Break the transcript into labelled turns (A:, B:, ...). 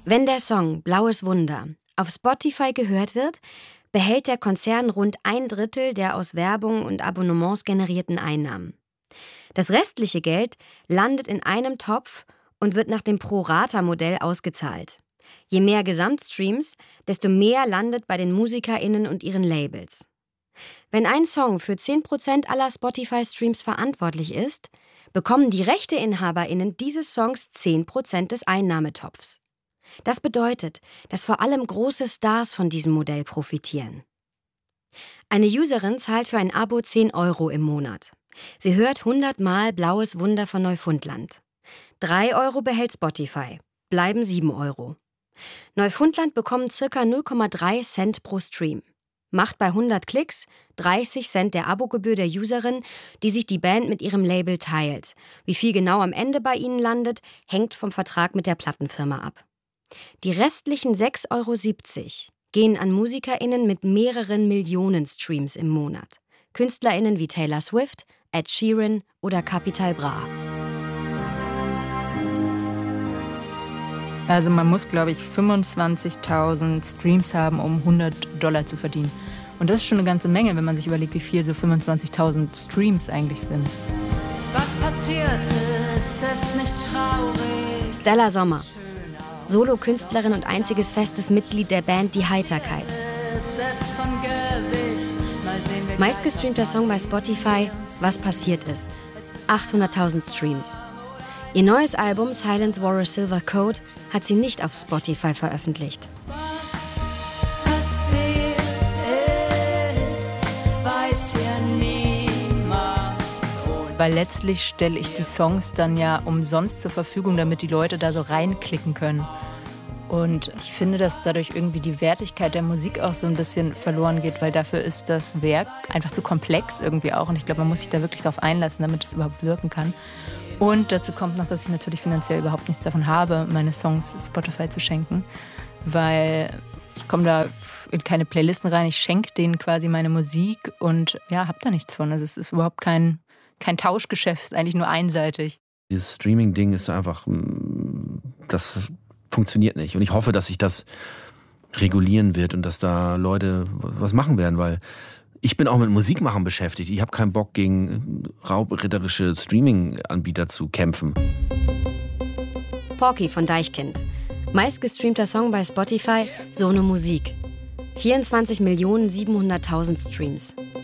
A: Wenn der Song Blaues Wunder auf Spotify gehört wird, behält der Konzern rund 1/3 der aus Werbung und Abonnements generierten Einnahmen. Das restliche Geld landet in einem Topf und wird nach dem Pro-Rata-Modell ausgezahlt. Je mehr Gesamtstreams, desto mehr landet bei den MusikerInnen und ihren Labels. Wenn ein Song für 10% aller Spotify-Streams verantwortlich ist, bekommen die RechteinhaberInnen dieses Songs 10% des Einnahmetopfs. Das bedeutet, dass vor allem große Stars von diesem Modell profitieren. Eine Userin zahlt für ein Abo 10 € im Monat. Sie hört 100 Mal Blaues Wunder von Neufundland. 3 € behält Spotify, bleiben 7 €. Neufundland bekommen ca. 0,3 Cent pro Stream. Macht bei 100 Klicks 30 Cent der Abogebühr der Userin, die sich die Band mit ihrem Label teilt. Wie viel genau am Ende bei ihnen landet, hängt vom Vertrag mit der Plattenfirma ab. Die restlichen 6,70 € gehen an MusikerInnen mit mehreren Millionen Streams im Monat. KünstlerInnen wie Taylor Swift, Ed Sheeran oder Capital Bra.
B: Also man muss, glaube ich, 25.000 Streams haben, um $100 zu verdienen. Und das ist schon eine ganze Menge, wenn man sich überlegt, wie viel so 25.000 Streams eigentlich sind.
C: Was passiert ist nicht traurig.
A: Stella Sommer, Solo-Künstlerin und einziges festes Mitglied der Band Die Heiterkeit. Meistgestreamter Song bei Spotify, Was passiert ist. 800.000 Streams. Ihr neues Album Silence Wore a Silver Coat hat sie nicht auf Spotify veröffentlicht.
B: Weil letztlich stelle ich die Songs dann ja umsonst zur Verfügung, damit die Leute da so reinklicken können. Und ich finde, dass dadurch irgendwie die Wertigkeit der Musik auch so ein bisschen verloren geht, weil dafür ist das Werk einfach zu komplex irgendwie auch. Und ich glaube, man muss sich da wirklich drauf einlassen, damit es überhaupt wirken kann. Und dazu kommt noch, dass ich natürlich finanziell überhaupt nichts davon habe, meine Songs Spotify zu schenken, weil ich komme da in keine Playlisten rein, ich schenke denen quasi meine Musik und ja, habe da nichts von. Also es ist überhaupt kein Tauschgeschäft, es ist eigentlich nur einseitig.
D: Dieses Streaming-Ding ist einfach, das funktioniert nicht. Und ich hoffe, dass sich das regulieren wird und dass da Leute was machen werden, weil ich bin auch mit Musikmachen beschäftigt. Ich habe keinen Bock, gegen raubritterische Streaming-Anbieter zu kämpfen.
A: Porky von Deichkind. Meistgestreamter Song bei Spotify, So 'ne Musik. 24.700.000 Streams.